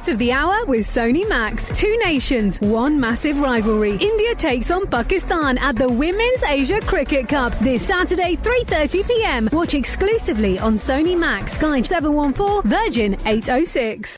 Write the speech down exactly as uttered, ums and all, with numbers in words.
Sport of the Hour with Sony Max. Two nations, one massive rivalry. India takes on Pakistan at the Women's Asia Cricket Cup this Saturday, three thirty p m. Watch exclusively on Sony Max, Sky seven one four, Virgin eight oh six.